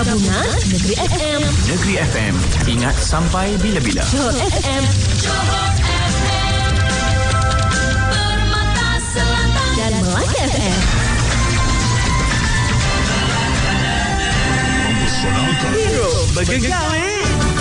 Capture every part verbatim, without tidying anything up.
Gabungan Negeri F M. Negeri F M. Ingat sampai bila-bila. Johor F M. Johor F M. Permata Selatan. Dan Melaka F M. Hero bergegar eh.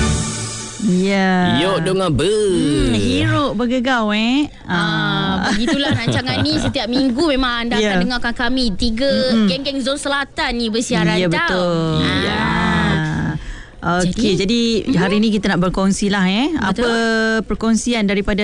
Ya. Yuk dengar ber. Hmm, hero bergegau eh. Ah, begitulah rancangan ni setiap minggu memang anda yeah. akan dengarkan kami tiga mm-hmm. geng-geng Zon Selatan ni bersiaran Ya tau. betul. Ah. Ya. Okey, jadi, jadi hari ni kita nak berkongsi lah eh. Betul. Apa perkongsian daripada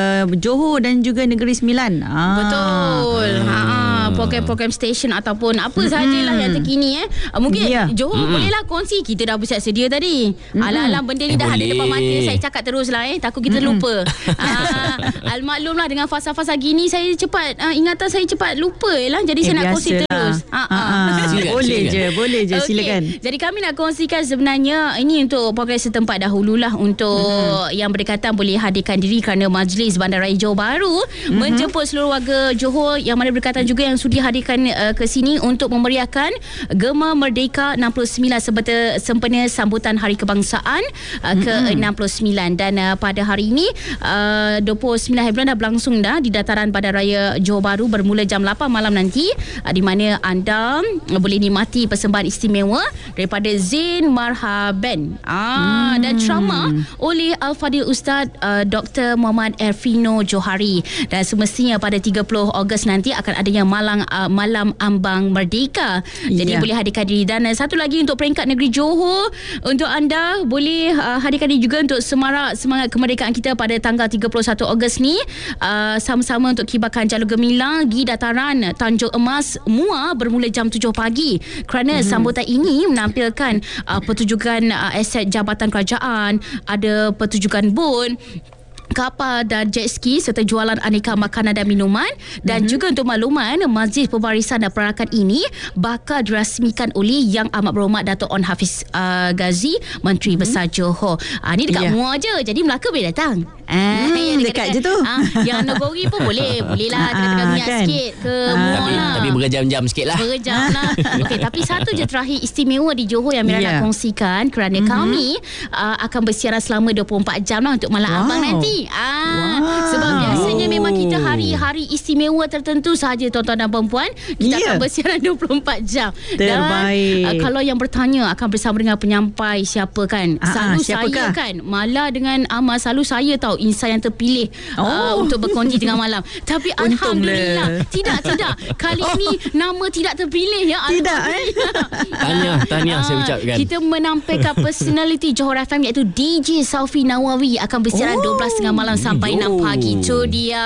Johor dan juga Negeri Sembilan. Ah. Betul. Ha, program-program stesen ataupun apa mm-hmm. sahajalah yang terkini eh. Mungkin yeah. Johor mm-hmm. bolehlah kongsi. Kita dah bersiap sedia tadi. Mm-hmm. Alang-alang benda ni eh, dah boleh. Ada depan mata. Saya cakap terus lah eh. Takut kita mm-hmm. lupa. ah, Almaklumlah dengan fasa-fasa gini saya cepat ah, ingatan saya cepat lupa lah. Jadi eh, saya nak kongsi lah. terus. Ah, ah. Ah, silakan, boleh silakan. je, boleh je okay. Silakan. Jadi kami nak kongsikan sebenarnya ini untuk program setempat dahululah untuk mm-hmm. yang berdekatan boleh hadirkan diri kerana Majlis Bandaraya Johor Bahru mm-hmm. menjemput seluruh warga Johor yang mana berdekatan juga yang sudi hadirkan uh, ke sini untuk memeriahkan Gema Merdeka enam puluh sembilan serta sempena sambutan Hari Kebangsaan uh, ke mm-hmm. enam puluh sembilan dan uh, pada hari ini uh, dua puluh sembilan hari bulan dah berlangsung dah di dataran Bandaraya Johor Bahru bermula jam lapan malam nanti uh, di mana anda uh, boleh nikmati persembahan istimewa daripada Zain Marhaban ah, hmm. dan ceramah oleh Al-Fadil Ustaz uh, Doktor Muhammad Erfino Johari dan semestinya pada tiga puluh Ogos nanti akan adanya malam uh, malam ambang merdeka. Jadi yeah. boleh hadirkan diri dan uh, satu lagi untuk peringkat negeri Johor untuk anda boleh uh, hadirkan diri juga untuk semarak semangat kemerdekaan kita pada tanggal tiga puluh satu Ogos ni uh, sama-sama untuk kibarkan jalur gemilang di dataran Tanjung Emas Muar bermula jam tujuh pagi kerana mm-hmm. sambutan ini menampilkan uh, pertunjukan uh, aset jabatan kerajaan, ada pertunjukan bot, kapal dan jet ski serta jualan aneka makanan dan minuman dan mm-hmm. juga untuk makluman Majlis Pembarisan dan Peranakan ini bakal dirasmikan oleh Yang Amat Berhormat Dato' On Hafiz uh, Ghazi Menteri mm-hmm. Besar Johor. Ah, ni dekat yeah. Muar je, jadi Melaka boleh datang. Ah, hmm, yang dekat, dekat je tu. Ah, yang Nogori pun boleh. Boleh lah dekat-dekat minyak kan? sikit ke ah, Muar tapi, lah. Tapi berjam-jam sikit lah. Berjam lah. Okey, tapi satu je terakhir istimewa di Johor yang Mira yeah. nak kongsikan kerana mm-hmm. kami uh, akan bersiaran selama dua puluh empat jam lah untuk malam wow. abang nanti. Ah, wow. Sebab biasanya memang kita hari-hari istimewa tertentu sahaja tuan-tuan dan perempuan kita yeah. akan bersiaran dua puluh empat jam. Terbaik. Dan uh, kalau yang bertanya akan bersama dengan penyampai siapa kan? Ah, selalu siapakah? saya kan. Malah dengan Amal selalu saya tahu insan yang terpilih oh. uh, untuk berkongsi tengah malam. Tapi alhamdulillah tidak tidak. Kali oh. ini nama tidak terpilih ya. Tidak eh. Tahniah, tahniah saya ucapkan. Kita menampilkan personality Johor F M iaitu D J Saufi Nawawi akan bersiaran oh. dua belas tiga puluh malam sampai enam pagi. Itu dia.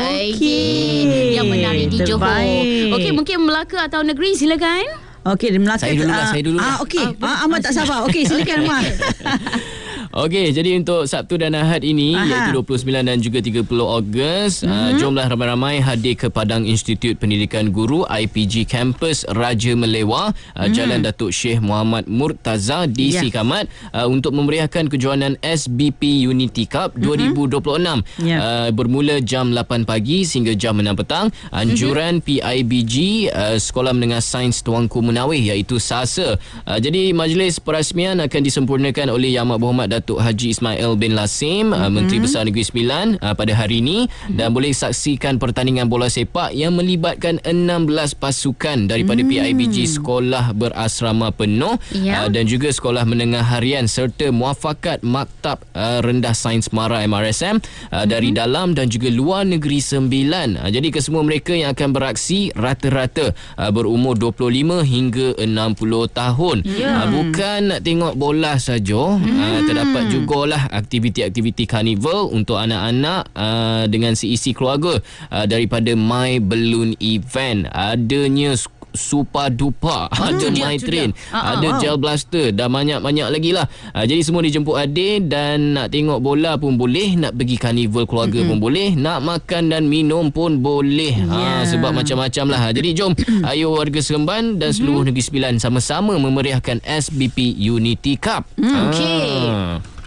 Okey. Yang menarik di Johor. Okey, mungkin Melaka atau negeri silakan. Okey, Melaka. Saya dulu lah, uh, saya dulu. Ah, okey. Ah, Ahmad tak sabar. Okey, silakan Ahmad. Okey, jadi untuk Sabtu dan Ahad ini Aha. iaitu dua puluh sembilan dan juga tiga puluh Ogos, mm-hmm. uh, jomlah ramai-ramai hadir ke Padang Institut Pendidikan Guru I P G Kampus Raja Melewah, uh, mm. Jalan Datuk Syekh Muhammad Murtaza di yeah. Sikamat uh, untuk memeriahkan kejohanan S B P Unity Cup mm-hmm. dua ribu dua puluh enam yeah. uh, bermula jam lapan pagi sehingga jam enam petang. Anjuran mm-hmm. P I B G uh, Sekolah Menengah Sains Tuanku Menawih iaitu SASA. Uh, jadi majlis perasmian akan disempurnakan oleh Yang Amat Berhormat Datuk Haji Ismail bin Lasim, mm-hmm. Menteri Besar Negeri Sembilan uh, pada hari ini mm-hmm. dan boleh saksikan pertandingan bola sepak yang melibatkan enam belas pasukan daripada mm-hmm. P I B G Sekolah Berasrama Penuh yeah. uh, dan juga Sekolah Menengah Harian serta Muafakat Maktab uh, Rendah Sains Mara M R S M uh, mm-hmm. dari dalam dan juga luar negeri sembilan. Uh, jadi kesemua mereka yang akan beraksi rata-rata uh, berumur dua puluh lima hingga enam puluh tahun. Yeah. Uh, bukan nak tengok bola saja, mm-hmm. uh, terdapat dapat jugalah aktiviti-aktiviti karnival untuk anak-anak uh, dengan seisi keluarga uh, daripada My Balloon Event. Adanya Super Duper, oh, ada My Train, uh, ada uh, Gel Blaster dan banyak-banyak lagi lah. Uh, jadi semua dijemput hadir dan nak tengok bola pun boleh, nak pergi karnival keluarga mm-hmm. pun boleh, nak makan dan minum pun boleh. Yeah. Uh, sebab macam-macam lah. Jadi jom ayo warga Seremban dan seluruh mm-hmm. Negeri Sembilan sama-sama memeriahkan S B P Unity Cup. Mm, Okey. Uh.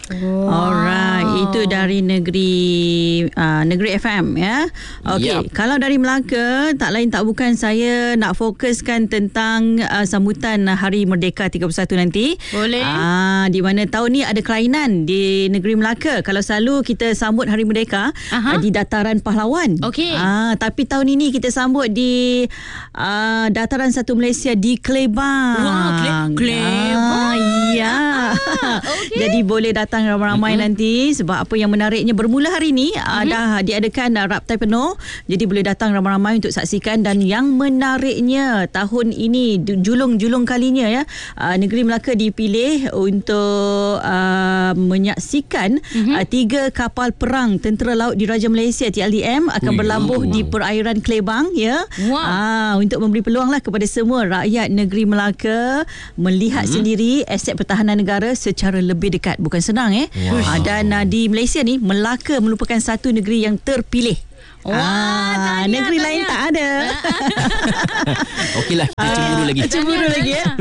Wow. Alright, itu dari negeri uh, negeri F M ya. Okey, yep. Kalau dari Melaka, tak lain tak bukan saya nak fokuskan tentang uh, sambutan Hari Merdeka tiga puluh satu nanti. Boleh. Ah, di mana tahun ni ada kelainan di negeri Melaka. Kalau selalu kita sambut Hari Merdeka uh, di Dataran Pahlawan. Okey. Ah, tapi tahun ini kita sambut di uh, Dataran Satu Malaysia di Klebang. Wah, Kle- Klebang. Ah, ya. Ah, okay. Jadi boleh datang ramai-ramai mm-hmm. nanti sebab apa yang menariknya bermula hari ni mm-hmm. dah diadakan uh, raptai penuh. Jadi boleh datang ramai-ramai untuk saksikan, dan yang menariknya tahun ini julung-julung kalinya ya uh, negeri Melaka dipilih untuk uh, menyaksikan mm-hmm. uh, tiga kapal perang Tentera Laut Diraja Malaysia T L D M akan Ui, berlabuh wow. di perairan Klebang ya. Wow. Uh, untuk memberi peluanglah kepada semua rakyat negeri Melaka melihat mm-hmm. sendiri aset pertahanan negara secara lebih dekat. Bukan senang eh. Wow. Uh, dan uh, di Malaysia ni Melaka merupakan satu negeri yang terpilih. Wah, ah, tanya, negeri tanya. lain tak ada. Okeylah, kita cemburu lagi. Cemburu lagi ya.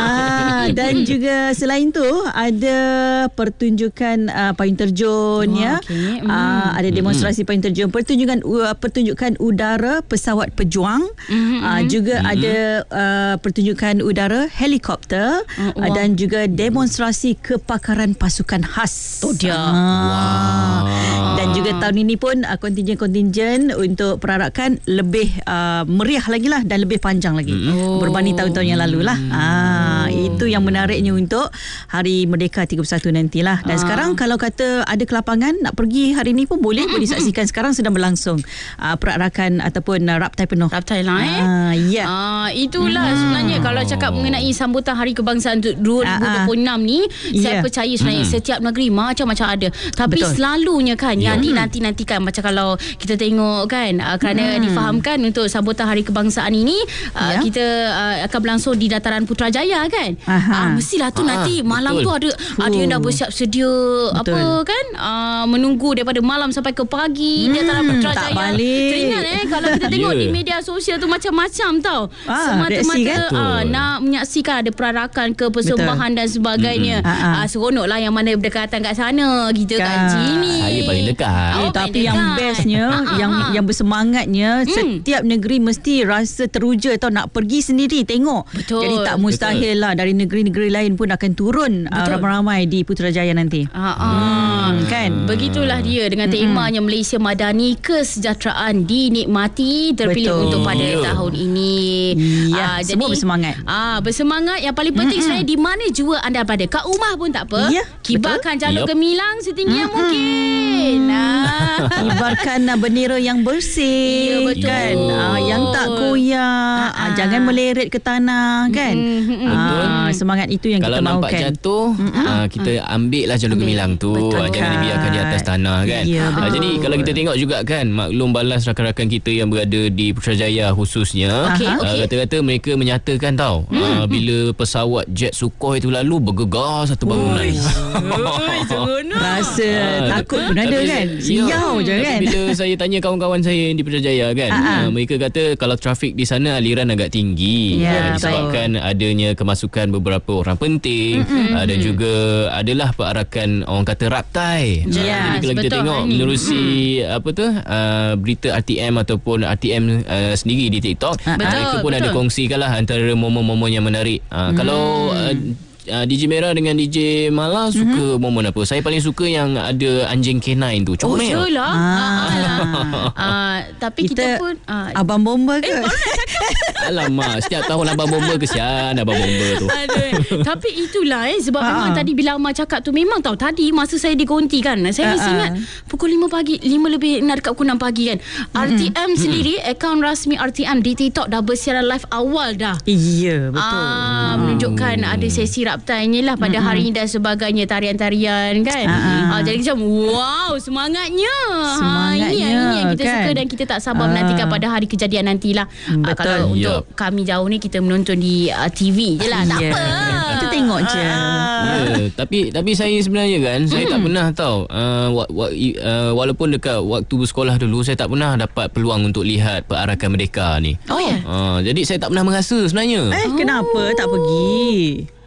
ah, dan juga selain tu ada pertunjukan uh, payung terjun oh, ya. Okay. Mm. Ah, ada demonstrasi mm. payung terjun, pertunjukan uh, pertunjukan udara pesawat pejuang. Mm-hmm. Ah, juga mm-hmm. ada uh, pertunjukan udara helikopter uh, wow. dan juga demonstrasi kepakaran pasukan khas. Oh dia. Ah. Wow. Dan juga tahun ini pun uh, kontinjen-kontinjen untuk perarakan lebih uh, meriah lagi lah dan lebih panjang lagi oh. berbanding tahun-tahun yang lalu lah. Ah, itu yang menariknya untuk Hari Merdeka tiga puluh satu nantilah. Dan ah. sekarang kalau kata ada kelapangan nak pergi hari ni pun boleh, boleh saksikan. Sekarang sedang berlangsung uh, perarakan ataupun uh, raptai penuh. Raptai lah eh. Ah, ya. Ah, itulah hmm. sebenarnya kalau cakap mengenai sambutan Hari Kebangsaan dua ribu dua puluh enam ah. ni, saya yeah. percaya sebenarnya hmm. setiap negeri macam-macam ada. Tapi Betul. selalunya kan yeah. yang dinanti-nantikan macam kalau kita tengok kan uh, kerana hmm. difahamkan untuk sambutan Hari Kebangsaan ini uh, ya. kita uh, akan berlangsung di Dataran Putrajaya kan. Uh, mestilah tu Aha, nanti malam betul. tu ada uh. ada yang dah bersiap sedia betul. apa kan uh, menunggu daripada malam sampai ke pagi hmm, di Dataran Putrajaya. Tak balik. Teringat eh kalau kita tengok yeah. di media sosial tu macam-macam tau. Ah, semata-mata kan? uh, nak menyaksikan ada perarakan ke persembahan betul. dan sebagainya. Mm-hmm. Uh, seronoklah yang mana berdekatan kat sana kita kan. kat sini. Saya paling dekat. Oh, tapi dekat. yang bestnya uh-huh. yang yang bersemangatnya hmm. setiap negeri mesti rasa teruja tau nak pergi sendiri tengok. Betul. Jadi tak mustahil lah dari negeri-negeri lain pun akan turun uh, ramai-ramai di Putrajaya nanti. Uh-huh. Hmm, kan? Begitulah dia dengan temanya hmm. Malaysia Madani, kesejahteraan dinikmati, terpilih Betul. untuk pada yeah. tahun ini. Ya, uh, semua jadi, bersemangat. Ah, uh, bersemangat yang paling penting hmm. sebenarnya di mana jua anda berada. Kat rumah pun tak apa. Yeah, kibarkan jalur yep. gemilang setinggi hmm. yang mungkin. Uh. Kibarkan bendera yang bersih, ya, betul. kan, ah, yang tak koyak, ah, jangan meleret ke tanah, kan. Mm-hmm. Ah, semangat itu yang Kalau kita mahukan. Kalau nampak jatuh, mm-hmm. ah, kita ambil lah jalur gemilang tu, betul, jangan kan. dibiarkan di atas tanah, kan. Ya, ah, jadi kalau kita tengok juga kan, maklum balas rakan-rakan kita yang berada di Putrajaya khususnya, okay, ah, okay. kata-kata mereka menyatakan tau, mm-hmm. ah, bila pesawat jet Sukhoi tu lalu bergegar satu bangunan. Rasa ah, takut pun ada kan, siau je kan. Bila saya tanya kawan-kawan saya yang di Putrajaya kan, uh-huh. mereka kata kalau trafik di sana aliran agak tinggi yeah, disebabkan betul. adanya kemasukan beberapa orang penting, mm-hmm. uh, dan juga adalah perarakan orang kata raptai. Yes, uh, jadi kalau kita betul, tengok menerusi mm-hmm. apa tu uh, berita R T M ataupun R T M uh, sendiri di TikTok, uh-huh. mereka pun betul. ada kongsikanlah antara momen-momen yang menarik. Uh, mm. Kalau uh, Uh, D J Mera dengan D J Mala suka mm-hmm. momen apa? Saya paling suka yang ada anjing K9 tu. Comel. Oh, yelah. Ah. Uh, tapi kita, kita pun uh, Abang Bomba ke? Eh, alamak, setiap tahun Abang Bomba, kesian Abang Bomba tu. Aduh. Tapi itulah eh sebab memang uh-huh. tadi bila Amar cakap tu memang tahu tadi masa saya digonti kan. Saya uh-huh. ingat pukul lima pagi, lima lebih nak dekat pukul enam pagi kan. Mm-hmm. R T M sendiri, akaun rasmi R T M di TikTok dah bersiaran live awal dah. Iya, betul. Ah, menunjukkan oh. ada sesi raptainya lah pada mm-hmm. hari ini dan sebagainya, tarian-tarian kan. Uh-huh. Ah, jadi macam wow, semangatnya. Semangatnya. Ha, ini, ini yang kita kan? suka dan kita tak sabar uh. menantikan pada hari kejadian nantilah. Ah, kalau yep. untuk kami jauh ni kita menonton di uh, T V je lah. Tak yeah. apa. Kita tengok je. Uh. Yeah, tapi tapi saya sebenarnya kan mm. saya tak pernah tahu uh, wa, wa, uh, walaupun dekat waktu bersekolah dulu saya tak pernah dapat peluang untuk lihat perarakan merdeka ni. Oh ya. Yeah. Uh, jadi saya tak pernah merasa sebenarnya. Eh kenapa oh. tak pergi?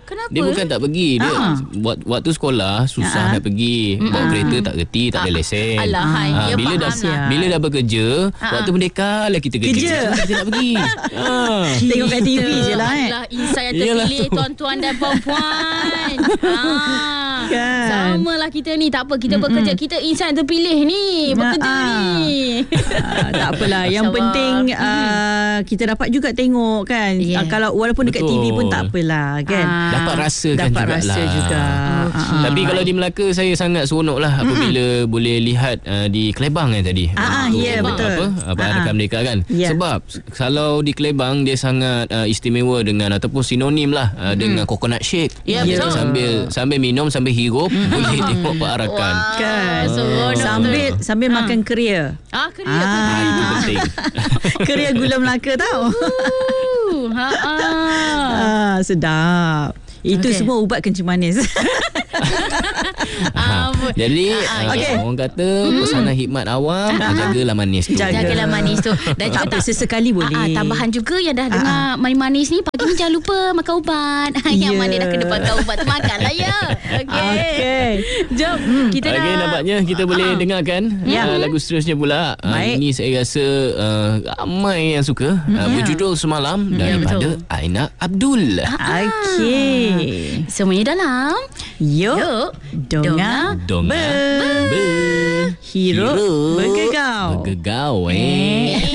Kenapa? Dia bukan tak pergi. Dia Ah. buat waktu sekolah susah Ah. nak pergi. Bawa kereta tak reti, tak ada lesen. Alah, hai. Ah, Ya, bila dah faham lah. bila dah bekerja, Ah. waktu merdeka lah kita kerja. Kerja. Susah kita nak pergi. Ah. Tengok kat T V je lah eh. Adalah insan yang Yelah terpilih, tu. tuan-tuan dan puan-puan. ah. Kan. Sama lah kita ni. Tak apa, kita bekerja. Kita insan yang terpilih ni. Bekerja Ah. ni. Ah, tak apalah. Yang Masya penting Allah. uh, kita dapat juga tengok kan. Yeah. Uh, kalau walaupun dekat Betul. T V pun tak apalah kan. Ah. Dapat rasakan Dapat jugalah. rasa juga. Okey. Ah, Tapi kalau di Melaka saya sangat seronok lah apabila boleh lihat uh, di Kelebang kan tadi. Ah, ah, Untuk ya, betul. Apa? Apa Ah, ah. Rekan Merdeka kan. Ya. Sebab kalau di Kelebang dia sangat uh, istimewa dengan ataupun sinonim lah uh, dengan coconut shake. Ya, Ya. betul. Sambil sambil minum sambil hirup boleh tengok perarakan. Kan. seronok Sambil tu. sambil Ah. makan keria. Ah, keria. Ah. Ah, itu penting. Keria gula Melaka tau. Uh, ha, ah. Ah, sedap. Itu Okey. semua ubat kencing manis. Ah, Jadi Ah, uh, okey. orang kata pesanan hikmat awam jagalah manis tu. Jaga. Jagalah manis tu. Dan Tak apa, juga sesekali boleh. Ah, ah, tambahan juga yang dah dengar manis-manis ni, pagi ni jangan lupa makan ubat. Yang Ya. mana dah kena pakai ubat tu makanlah ya. Okey. Okey. Jom kita Okey, nak nampaknya kita boleh dengarkan Ya. uh, lagu seterusnya pula. Uh, Baik. ini saya rasa uh, ramai yang suka. Uh, berjudul Semalam daripada betul. Aina Abdul. Okey. semuanya dalam Yuk. Yuk Donga. Donga Ber. ber Hirup. Bergegau. Bergegau eh.